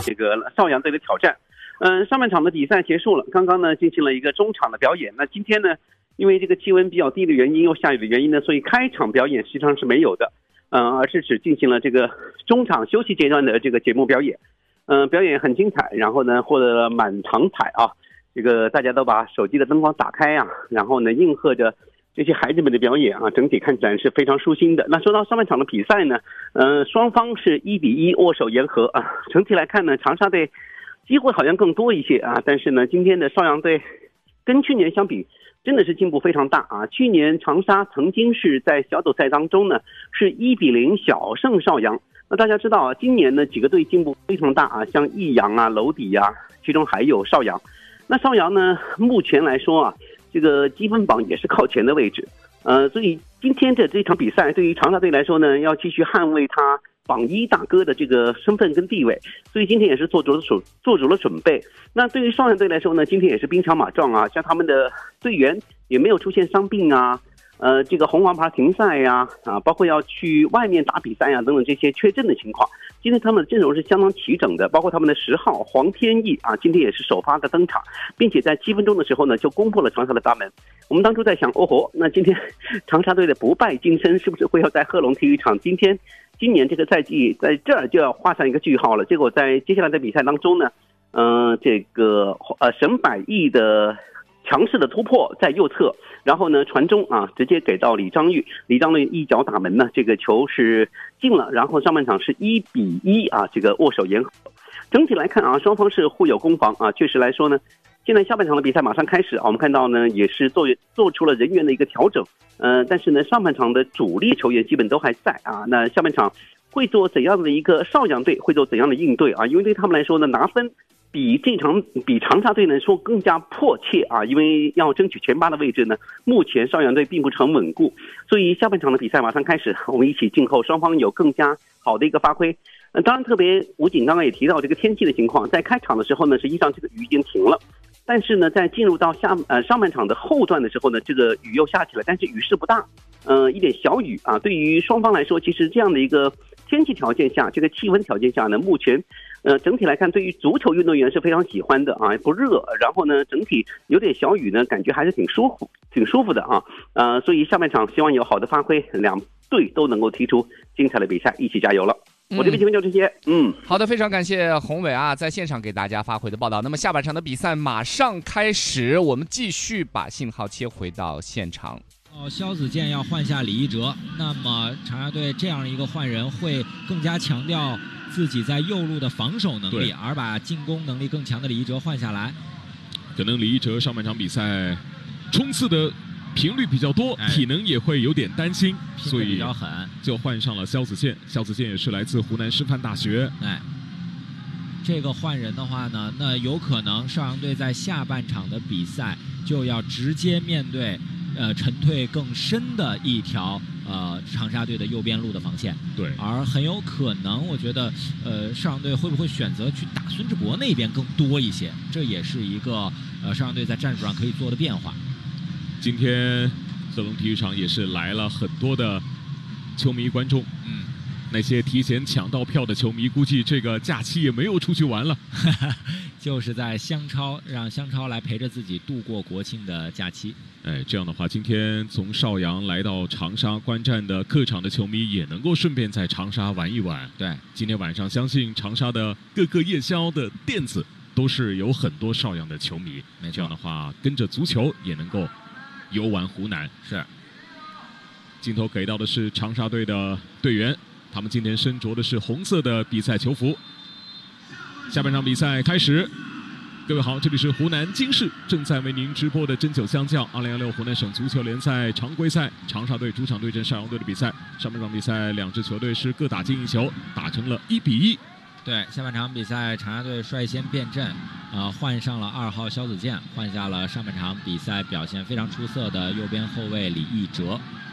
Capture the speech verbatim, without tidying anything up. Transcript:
这个邵阳队的挑战。嗯，上半场的比赛结束了，刚刚呢进行了一个中场的表演。那今天呢，因为这个气温比较低的原因，又下雨的原因呢，所以开场表演实际上是没有的，嗯，而是只进行了这个中场休息阶段的这个节目表演。嗯，表演很精彩，然后呢获得了满场彩啊，这个大家都把手机的灯光打开啊，然后呢应和着这些孩子们的表演啊，整体看起来是非常舒心的。那说到上半场的比赛呢，呃，双方是一比一握手言和啊。整体来看呢，长沙队机会好像更多一些啊，但是呢，今天的邵阳队跟去年相比，真的是进步非常大啊。去年长沙曾经是在小组赛当中呢，是一比零小胜邵阳。那大家知道啊，今年呢几个队进步非常大啊，像益阳啊、娄底啊，其中还有邵阳。那邵阳呢，目前来说啊，这个积分榜也是靠前的位置，呃，所以今天的这场比赛对于长沙队来说呢，要继续捍卫他榜一大哥的这个身份跟地位，所以今天也是做足了准做足了准备。那对于邵阳队来说呢，今天也是兵强马壮啊，像他们的队员也没有出现伤病啊，呃，这个红黄牌停赛呀，啊，包括要去外面打比赛呀等等这些缺阵的情况。今天他们的阵容是相当齐整的，包括他们的十号黄天意啊，今天也是首发的登场，并且在七分钟的时候呢，就攻破了长沙的大门。我们当初在想，哦吼，那今天长沙队的不败金身是不是会要在贺龙体育场今天今年这个赛季在这儿就要画上一个句号了？结果在接下来的比赛当中呢，嗯、呃，这个呃沈百亿的强势的突破在右侧，然后呢传中啊，直接给到李章玉，李章玉一脚打门呢，这个球是进了，然后上半场是一比一啊，这个握手言和。整体来看啊，双方是互有攻防啊，确实来说呢，现在下半场的比赛马上开始啊，我们看到呢也是做做出了人员的一个调整，呃，但是呢上半场的主力球员基本都还在啊，那下半场会做怎样的一个邵阳队会做怎样的应对啊？因为对他们来说呢，拿分比这场比长沙队来说更加迫切啊，因为要争取前八的位置呢，目前邵阳队并不是很稳固，所以下半场的比赛马上开始，我们一起静候双方有更加好的一个发挥。呃，当然特别武警刚刚也提到这个天气的情况，在开场的时候呢，实际上这个雨已经停了，但是呢，在进入到下呃上半场的后段的时候呢，这个雨又下起来，但是雨势不大，呃，一点小雨啊。对于双方来说，其实这样的一个天气条件下，这个气温条件下呢，目前呃整体来看，对于足球运动员是非常喜欢的啊，不热，然后呢，整体有点小雨呢，感觉还是挺舒服，挺舒服的啊。呃，所以下半场希望有好的发挥，两队都能够踢出精彩的比赛，一起加油了。我这边新闻就这些，嗯， 好的，非常感谢宏伟啊，在现场给大家发回的报道。那么下半场的比赛马上开始，我们继续把信号切回到现场。 哦，肖子健要换下李一哲，那么长沙队这样一个换人会更加强调自己在右路的防守能力，而把进攻能力更强的李一哲换下来。 可能李一哲上半场比赛冲刺的频率比较多， 哎、 体能也会有点担心，所以比较狠， 就换上了肖子健。肖子健也是来自湖南师范大学。 哎，这个换人的话呢，那有可能邵阳队在下半场的比赛就要直接面对呃沉退更深的一条呃长沙队的右边路的防线。 对， 而很有可能，我觉得呃邵阳队会不会选择去打孙志博那边更多一些？这也是一个呃邵阳队在战术上可以做的变化。 今天贺龙体育场也是来了很多的球迷观众， 嗯， 那些提前抢到票的球迷，估计这个假期也没有出去玩了， 就是在香超让香超来陪着自己度过国庆的假期。 哎，这样的话，今天从邵阳来到长沙观战的客场的球迷也能够顺便在长沙玩一玩。 对， 今天晚上相信长沙的各个夜宵的店子都是有很多邵阳的球迷。 没错， 这样的话，跟着足球也能够游玩湖南。 是， 镜头给到的是长沙队的队员，他们今天身着的是红色的比赛球服。下半场比赛开始，各位好，这里是湖南经视正在为您直播的真九相将二零一六湖南省足球联赛常规赛，长沙队主场对阵邵阳队的比赛。上半场比赛，两支球队是各打进一球，打成了一比一。 对，下半场比赛，长沙队率先变阵，呃，换上了二号肖子健，换下了上半场比赛表现非常出色的右边后卫李一哲。